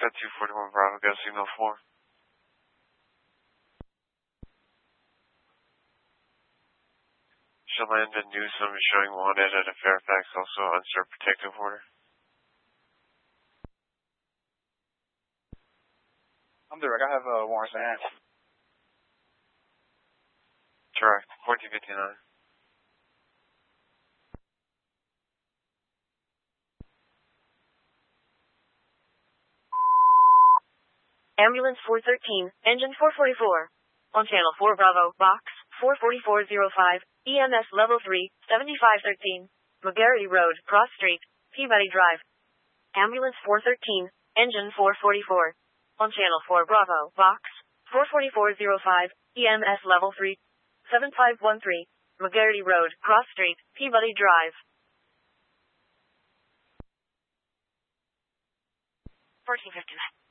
at 241 Bravo, got signal 4. Should land in Newsom showing wanted at a Fairfax, also unserved protective order. I'm direct. I have warrants in hand. Direct, 1459. Ambulance 413, engine 444. On channel 4 Bravo, box 44405, EMS level 3, 7513, McGarity Road, Cross Street, Peabody Drive. Ambulance 413, engine 444. On channel 4 Bravo, box 44405, EMS level 3, 7513, McGarity Road, Cross Street, Peabody Drive. 1459.